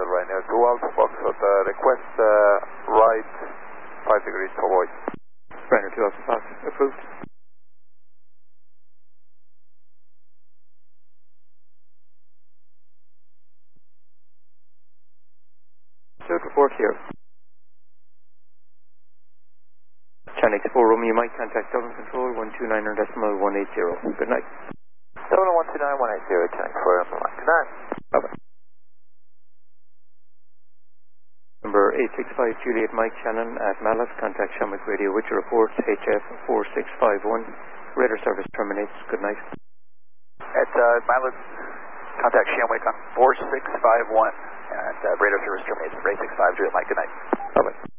Ryanair 2 Alpha Foxtrot, request right 5 degrees to avoid. Ryanair 2 Alpha Fox, approved. Third report here. Channel 4 Romeo, you might contact Dublin Control 129.180. Good night. Dublin 129.180, Channel 4 Romeo, good night. Bye-bye. Number 865 Juliet Mike Shannon at Mallas, contact Shamwick Radio with your report, HF 4651. Radar service terminates. Good night. At Mallas, contact Shamwick on 4651, and radar service terminates. 865 Juliet Mike, good night. Bye-bye.